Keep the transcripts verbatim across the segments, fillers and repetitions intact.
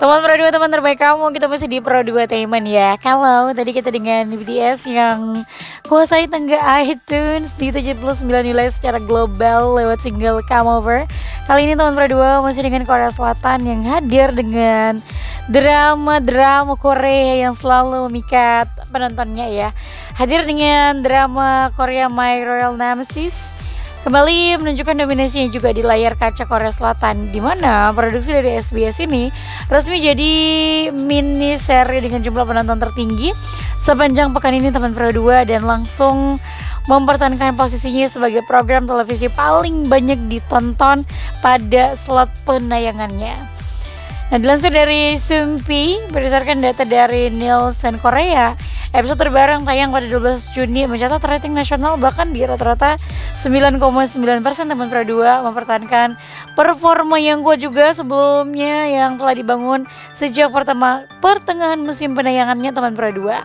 Teman Pro dua, teman terbaik kamu, kita masih di Pro dua Temen ya. Kalau tadi kita dengan B T S yang kuasai tangga iTunes di tujuh puluh sembilan wilayah secara global lewat single Come Over. Kali ini teman Pro dua masih dengan Korea Selatan yang hadir dengan drama-drama Korea yang selalu memikat penontonnya ya. Hadir dengan drama Korea My Royal Nemesis, kembali menunjukkan dominasinya juga di layar kaca Korea Selatan, di mana produksi dari S B S ini resmi jadi mini seri dengan jumlah penonton tertinggi sepanjang pekan ini teman Pro dua, dan langsung mempertahankan posisinya sebagai program televisi paling banyak ditonton pada slot penayangannya. Nah, dilansir dari Sumpi, berdasarkan data dari Nielsen Korea, episode terbaru yang tayang pada dua belas Juni mencatat rating nasional bahkan di rata-rata sembilan koma sembilan persen teman Pro dua, mempertahankan performa yang kuat juga sebelumnya yang telah dibangun sejak pertama pertengahan musim penayangannya teman Pro dua.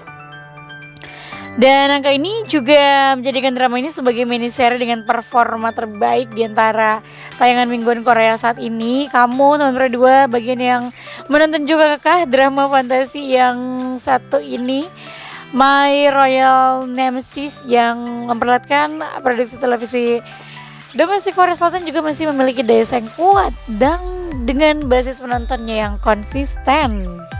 Dan angka ini juga menjadikan drama ini sebagai mini seri dengan performa terbaik di antara tayangan mingguan Korea saat ini. Kamu teman Pro dua bagian yang menonton juga kah drama fantasi yang satu ini, My Royal Nemesis, yang memperlihatkan produksi televisi domestik Korea Selatan juga masih memiliki daya saing kuat dan dengan basis penontonnya yang konsisten.